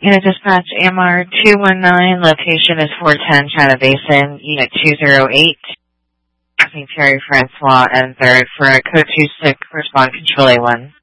Unit Dispatch, AMR 219, location is 410 China Basin, Unit 208. Terry Francois and 3rd for a code 26, respond Control A1.